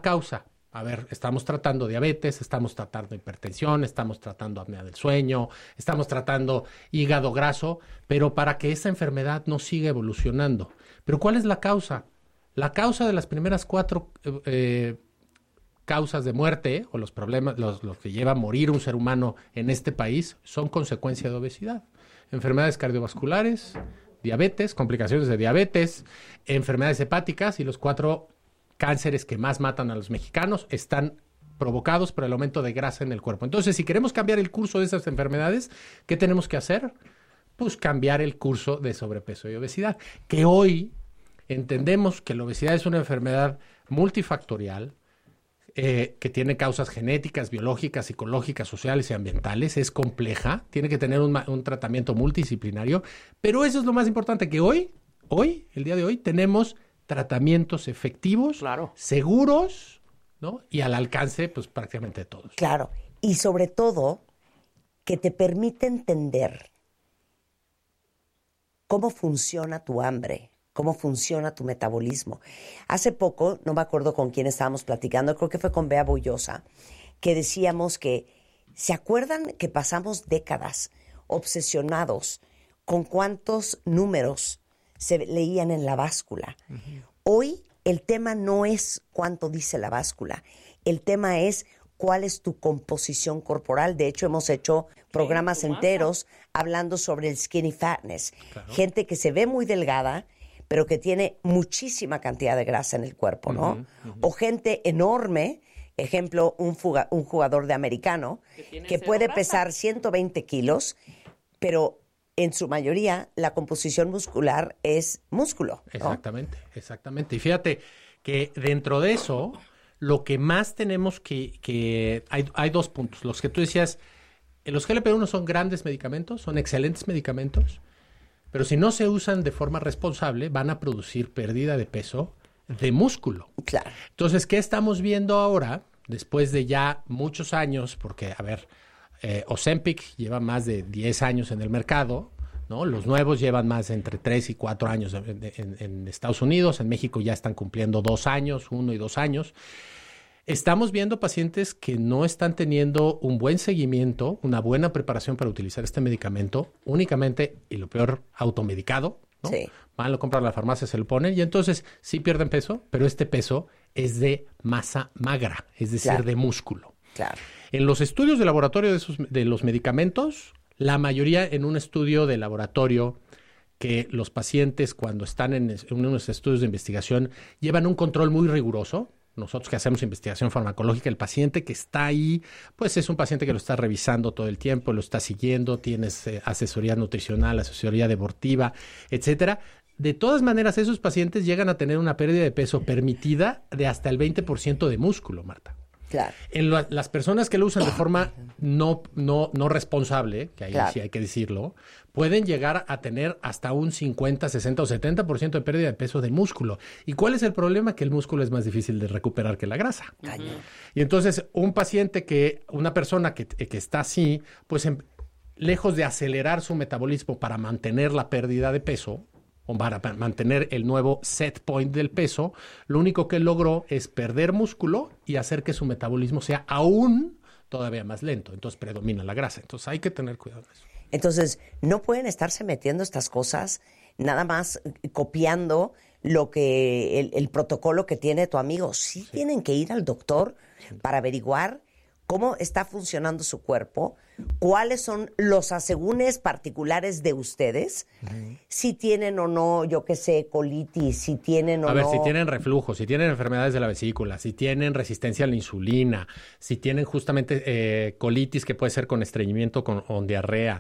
causa? A ver, estamos tratando diabetes, estamos tratando hipertensión, estamos tratando apnea del sueño, estamos tratando hígado graso, pero para que esa enfermedad no siga evolucionando. ¿Pero cuál es la causa? La causa de las primeras 4 causas de muerte, o los problemas, los que lleva a morir un ser humano en este país, son consecuencia de obesidad. Enfermedades cardiovasculares, diabetes, complicaciones de diabetes, enfermedades hepáticas, y los 4 cánceres que más matan a los mexicanos están provocados por el aumento de grasa en el cuerpo. Entonces, si queremos cambiar el curso de esas enfermedades, ¿qué tenemos que hacer? Pues cambiar el curso de sobrepeso y obesidad, que hoy entendemos que la obesidad es una enfermedad multifactorial, que tiene causas genéticas, biológicas, psicológicas, sociales y ambientales, es compleja, tiene que tener un tratamiento multidisciplinario, pero eso es lo más importante, que hoy, el día de hoy, tenemos tratamientos efectivos, claro, seguros, ¿no? Y al alcance, pues, prácticamente de todos. Claro, y sobre todo, que te permite entender cómo funciona tu hambre, cómo funciona tu metabolismo. Hace poco, no me acuerdo con quién estábamos platicando, creo que fue con Bea Bullosa, que decíamos que, ¿se acuerdan que pasamos décadas obsesionados con cuántos números se leían en la báscula? Uh-huh. Hoy el tema no es cuánto dice la báscula, el tema es cuál es tu composición corporal. De hecho, hemos hecho programas enteros hablando sobre el skinny fatness. Claro. Gente que se ve muy delgada, pero que tiene muchísima cantidad de grasa en el cuerpo, ¿no? Uh-huh, uh-huh. O gente enorme, ejemplo, un jugador de americano, que puede pesar 120 kilos, pero en su mayoría la composición muscular es músculo, ¿no? Exactamente. Y fíjate que dentro de eso, lo que más tenemos que hay 2 puntos. Los que tú decías, los GLP-1 son grandes medicamentos, son excelentes medicamentos, pero si no se usan de forma responsable, van a producir pérdida de peso de músculo. Claro. Entonces, ¿qué estamos viendo ahora? Después de ya muchos años, porque, a ver, Ozempic lleva más de 10 años en el mercado, ¿no? Los nuevos llevan más entre 3 y 4 años en Estados Unidos. En México ya están cumpliendo 2 años, 1 y 2 años. Estamos viendo pacientes que no están teniendo un buen seguimiento, una buena preparación para utilizar este medicamento, únicamente, y lo peor, automedicado, ¿no? Sí. Van, lo compran a la farmacia, se lo ponen, y entonces sí pierden peso, pero este peso es de masa magra, es decir, claro, de músculo. Claro. En los estudios de laboratorio de los medicamentos, la mayoría en un estudio de laboratorio, que los pacientes cuando están en unos estudios de investigación llevan un control muy riguroso. Nosotros que hacemos investigación farmacológica, el paciente que está ahí, pues es un paciente que lo está revisando todo el tiempo, lo está siguiendo, tienes asesoría nutricional, asesoría deportiva, etcétera. De todas maneras, esos pacientes llegan a tener una pérdida de peso permitida de hasta el 20% de músculo, Marta. Claro. En las personas que lo usan de forma no responsable, que ahí claro, sí hay que decirlo, pueden llegar a tener hasta un 50, 60 o 70% de pérdida de peso de músculo. ¿Y cuál es el problema? Que el músculo es más difícil de recuperar que la grasa. Cañón. Y entonces, una persona que está así, pues lejos de acelerar su metabolismo para mantener la pérdida de peso, o para mantener el nuevo set point del peso, lo único que logró es perder músculo y hacer que su metabolismo sea aún todavía más lento. Entonces predomina la grasa. Entonces hay que tener cuidado de eso. Entonces no pueden estarse metiendo estas cosas nada más copiando lo que el protocolo que tiene tu amigo. Sí tienen que ir al doctor para averiguar cómo está funcionando su cuerpo, cuáles son los asegúnes particulares de ustedes, si tienen o no, yo qué sé, colitis, si tienen o no... A ver, si tienen reflujo, si tienen enfermedades de la vesícula, si tienen resistencia a la insulina, si tienen justamente colitis que puede ser con estreñimiento o diarrea,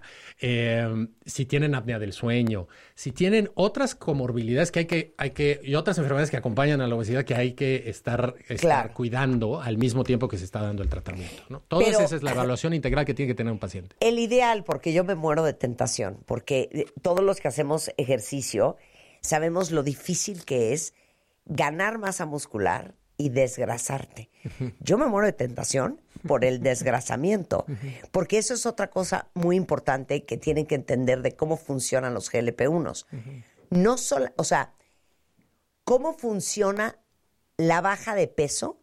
si tienen apnea del sueño, si tienen otras comorbilidades y otras enfermedades que acompañan a la obesidad que hay que estar claro, cuidando al mismo tiempo que se está dando el tratamiento, ¿no? Esa es la evaluación integral que tiene que tener un paciente. El ideal, porque yo me muero de tentación, porque todos los que hacemos ejercicio sabemos lo difícil que es ganar masa muscular y desgrasarte. Yo me muero de tentación por el desgrasamiento, porque eso es otra cosa muy importante que tienen que entender de cómo funcionan los GLP-1s. No solo, o sea, cómo funciona la baja de peso